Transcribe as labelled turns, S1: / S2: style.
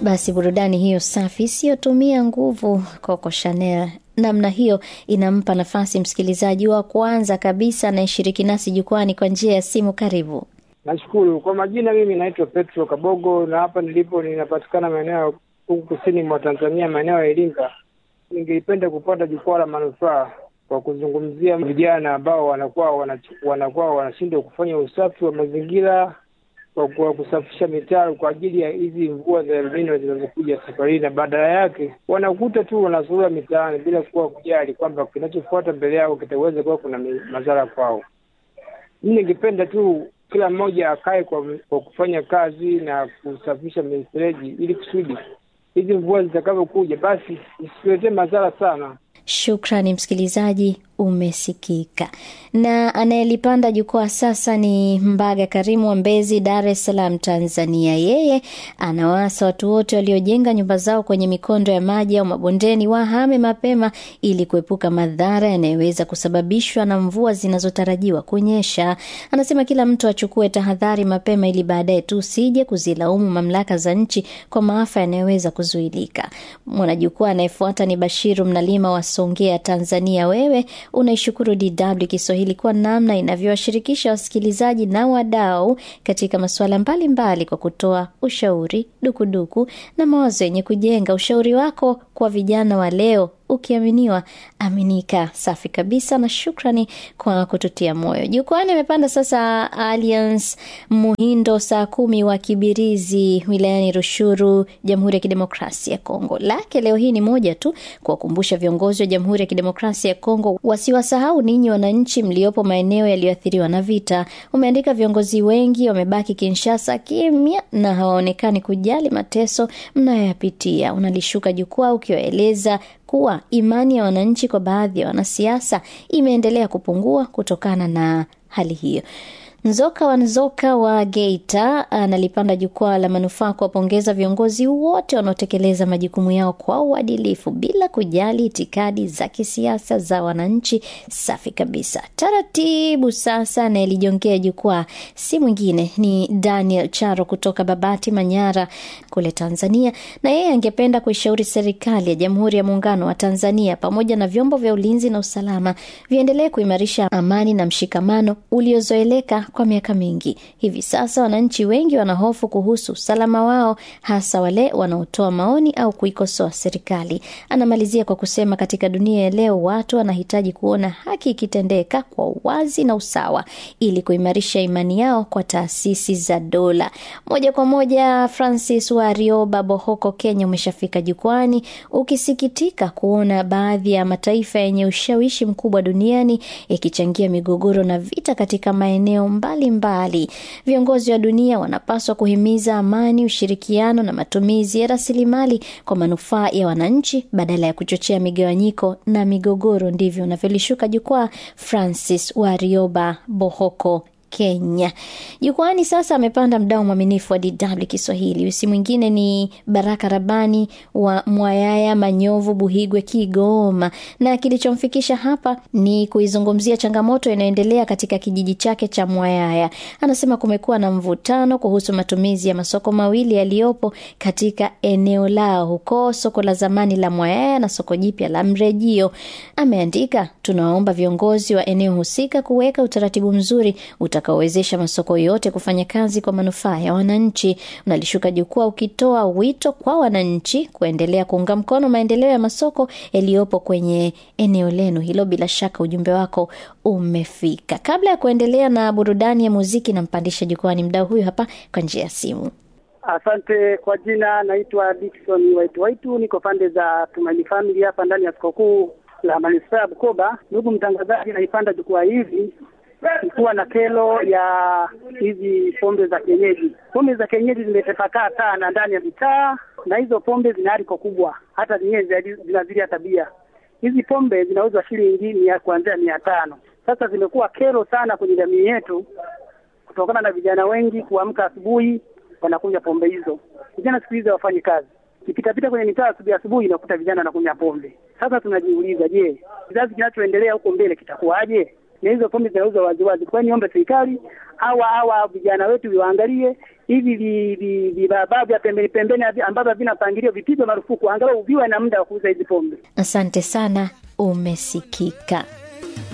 S1: Basi burudani hiyo safi isiyotumia nguvu, Coco Chanel. Namna hiyo inampa nafasi msikilizaji wa kwanza kabisa anayeshiriki nasi jukwani kwa njia ya simu. Karibu.
S2: Nashukuru. Kwa majina mimi naitwa Petro Kabogo na hapa nilipo ninapatikana maeneo huku kusini mwa Tanzania, maeneo ya Iringa. Ningelipenda kupata jukwaa la manufaa kwa kuzungumzia vijana ambao wanakuwa wanashindwa kufanya usafi wa mazingira kwa kusafisha mitaro kwa ajili ya hizi mvua za El Nino zinazokuja safari, na badala yake wanakuta tu wanazurura mitaani bila kuwa kujali kwamba kinachofuata mbele yao kitaweza kuwa kuna madhara kwao. Mimi ningependa tu kila mmoja akae kwa kufanya kazi na kusafisha mifereji ili kusudi hizi mvua zitakapokuja basi isiletee madhara sana.
S1: Shukrani msikilizaji, umesikika. Na anayelipanda jukwaa sasa ni Mbaga Karimu wa Mbezi, Dar es Salaam, Tanzania. Yeye anawaasa watu wote waliojenga nyumba zao kwenye mikondo ya maji au mabondeni wahame mapema ili kuepuka madhara yanayoweza kusababishwa na mvua zinazotarajiwa kunyesha. Anasema kila mtu achukue tahadhari mapema ili baadaye tu usije kuzilaumu mamlaka za nchi kwa maafa yanayoweza kuzuilika. Mwanajukwaa anayefuata ni Bashiru Mnalima wa Songea, Tanzania. Wewe unaishukuru DW Kiswahili kwa namna inavyowashirikisha wasikilizaji na wadau katika masuala mbalimbali kwa kutoa ushauri, dukuduku na mawazo yenye kujenga. Ushauri wako kwa vijana wa leo ukiaminiwa, aminika. Safi kabisa na shukrani kwa kututia moyo. Jukwani amepanda sasa Alliance Muhindo saa 10 wa Kibirizi, wilayani Rushuru, Jamhuri ya Kidemokrasia ya Kongo. Lake leo hii ni moja tu, kuwakumbusha viongozi wa Jamhuri ya Kidemokrasia ya Kongo wasiwasahau ninyi wananchi mliopo maeneo yaliyoathiriwa na vita. Umeandika viongozi wengi wamebaki Kinshasa kimya na hawaonekani kujali mateso mnayoyapitia. Unalishuka jukwaa ukiwaeleza kuwa imani ya wananchi kwa baadhi ya wanasiasa imeendelea kupungua kutokana na hali hiyo. Nzoka wa Geita analipanda jukwaa la manufaa kuwapongeza viongozi wote wanaotekeleza majukumu yao kwa uadilifu bila kujali itikadi za kisiasa za wananchi. Safi kabisa. Taratibu sasa na ilijongea jukwaa si mwingine ni Daniel Charo kutoka Babati, Manyara kule Tanzania, na yeye angependa kuishauri serikali ya Jamhuri ya Muungano wa Tanzania pamoja na vyombo vya ulinzi na usalama viendelee kuimarisha amani na mshikamano uliozoeleka kwa miaka mingi. Hivi sasa wananchi wengi wanahofu kuhusu usalama wao, hasa wale wanaotoa maoni au kuikosoa serikali. Anamalizia kwa kusema katika dunia ya leo watu wanahitaji kuona haki ikitendeka kwa uwazi na usawa ili kuimarisha imani yao kwa taasisi za dola. Moja kwa moja Francis Warioba, Bohoko, Kenya umeshafika jukwani ukisikitika kuona baadhi ya mataifa yenye ushawishi mkubwa duniani yakichangia migogoro na vita katika maeneo mbalimbali. Viongozi wa dunia wanapaswa kuhimiza amani, ushirikiano na matumizi ya rasilimali kwa manufaa ya wananchi badala ya kuchochea migawanyiko na migogoro. Ndivyo unavyolishuka jukwaa Francis Warioba, Bohoko, Kenya. Jukwani sasa amepanda mdau mwaminifu wa DW Kiswahili. Usi mwingine ni Baraka Rabani wa Mwayaya, Manyovu, Buhigwe, Kigoma. Na kilichomfikisha hapa ni kuizungumzia changamoto inayoendelea katika kijiji chake cha Mwayaya. Anasema kumekuwa na mvutano kuhusu matumizi ya masoko mawili yaliyopo katika eneo lao huko, soko la zamani la Mwayaya na soko jipya la Mrejio. Ameandika, tunaomba viongozi wa eneo husika kuweka utaratibu mzuri utakaowezesha masoko yote kufanya kazi kwa manufaa ya wananchi. Unalishuka jukwaa ukitoa wito kwa wananchi kuendelea kuunga mkono maendeleo ya masoko yaliyopo kwenye eneo lenu hilo. Bila shaka ujumbe wako umefika. Kabla ya kuendelea na burudani ya muziki, na mpandisha jukwani mdau huyu hapa kwa njia ya simu.
S3: Asante. Kwa jina naitwa Dickson Waitu, niko pande za Tumaini Family hapa ndani ya sikukuu la Manispaa ya Bukoba. Ndugu mtangazaji, naipanda jukwaa hivi kuwa na kelo ya hizi pombe za kienyeji. Pombe za kienyeji zimetapakaa sana ndani ya mitaa, na hizo pombe zina hariko kubwa, hata zenyewe zinazidia tabia. Hizi pombe zinauzwa shilingi kuanzia 500. Sasa zimekuwa kero sana kwenye jamii yetu kutokana na vijana wengi kuamka asubuhi wanakunywa pombe hizo. Vijana siku hizi wafanye kazi. Nikipita kwenye mitaa asubuhi nakuta vijana wanakunywa pombe. Sasa tunajiuliza, je, kizazi kinachoendelea huko mbele kitakuwaje? Na hizo pombe zinauzwa waziwazi. Kwa niombe serikali hawa vijana wetu waangalie hivi vibaba vya pembeni ambavyo vinapangilio vipigwe marufuku, angalau viwe na muda wa kuuza hizi pombe.
S1: Asante sana, umesikika.